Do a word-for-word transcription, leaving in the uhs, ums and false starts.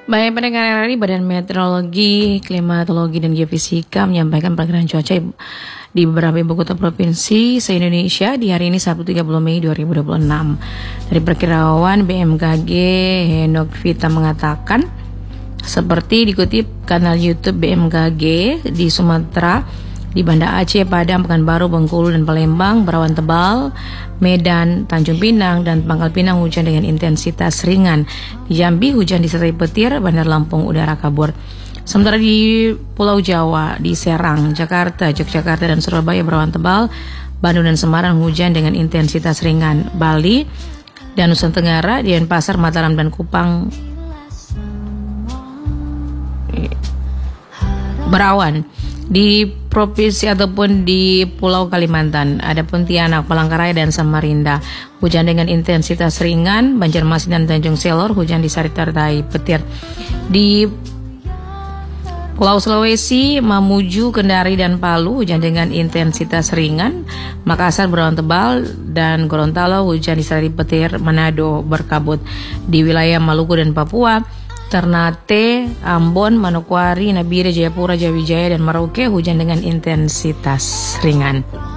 Baik, pendengar R R I, Badan Meteorologi, Klimatologi, dan Geofisika menyampaikan perkiraan cuaca di beberapa ibu kota provinsi se-Indonesia di hari ini Sabtu tiga puluh Mei dua ribu dua puluh enam. Dari perkiraan B M K G, Henok Vita mengatakan, seperti dikutip kanal YouTube B M K G, di Sumatera, di Banda Aceh, Padang, Pekanbaru, Bengkulu, dan Palembang berawan tebal. Medan, Tanjung Pinang, dan Pangkal Pinang hujan dengan intensitas ringan. Di Jambi hujan disertai petir, Bandar Lampung udara kabur. Sementara di Pulau Jawa, di Serang, Jakarta, Yogyakarta, dan Surabaya berawan tebal. Bandung dan Semarang hujan dengan intensitas ringan. Bali dan Nusa Tenggara, di Denpasar, Mataram, dan Kupang berawan. Di provinsi ataupun di Pulau Kalimantan, ada Pontianak, Palangkaraya, dan Samarinda hujan dengan intensitas ringan. Banjarmasin dan Tanjung Selor hujan disertai petir. Di Pulau Sulawesi, Mamuju, Kendari, dan Palu hujan dengan intensitas ringan. Makassar berawan tebal, dan Gorontalo hujan disertai petir. Manado berkabut. Di wilayah Maluku dan Papua, Ternate, Ambon, Manokwari, Nabire, Jayapura, Jayawijaya, dan Merauke hujan dengan intensitas ringan.